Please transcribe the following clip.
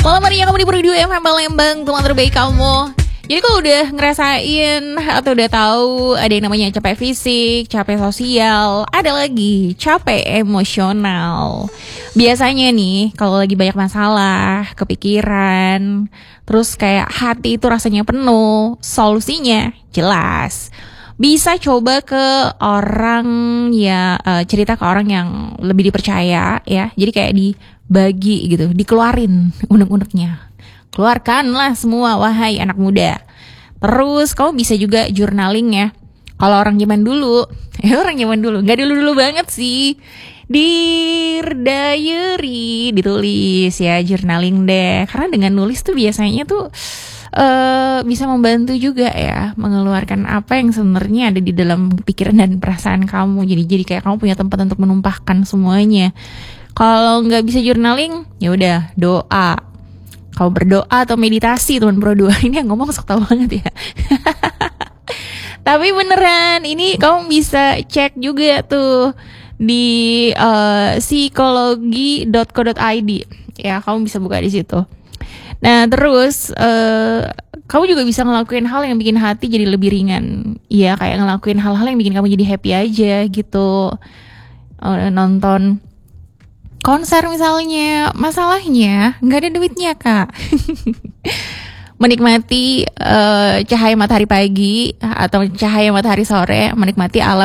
Malam hari yang kamu di Radio FM Palembang, teman terbaik kamu. Jadi kalau udah ngerasain atau udah tahu ada yang namanya capek fisik, capek sosial, ada lagi capek emosional. Biasanya nih kalau lagi banyak masalah, kepikiran, terus kayak hati itu rasanya penuh, solusinya jelas. Bisa coba ke orang ya, cerita ke orang yang lebih dipercaya ya. Jadi kayak dibagi gitu, dikeluarin unek-uneknya. Keluarkanlah semua, wahai anak muda. Terus kamu bisa juga journaling ya. Kalau orang zaman dulu, nggak dulu banget sih. Dear Diary, ditulis ya, journaling deh. Karena dengan nulis tuh biasanya tuh bisa membantu juga ya, mengeluarkan apa yang sebenarnya ada di dalam pikiran dan perasaan kamu. Jadi kayak kamu punya tempat untuk menumpahkan semuanya. Kalau nggak bisa journaling, ya udah doa. Kau berdoa atau meditasi, teman Pro 2. Ini yang ngomong sok tau banget ya. Tapi beneran, ini kamu bisa cek juga tuh di psikologi.co.id ya, kamu bisa buka di situ. Nah terus kamu juga bisa ngelakuin hal yang bikin hati jadi lebih ringan. Iya, kayak ngelakuin hal-hal yang bikin kamu jadi happy aja gitu. Nonton konser misalnya, masalahnya nggak ada duitnya kak. Menikmati cahaya matahari pagi atau cahaya matahari sore, menikmati alam